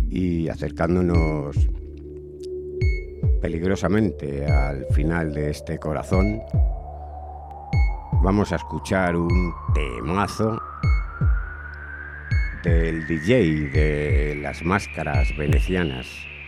Y acercándonos peligrosamente al final de este corazón, vamos a escuchar un temazo del DJ de las máscaras venecianas.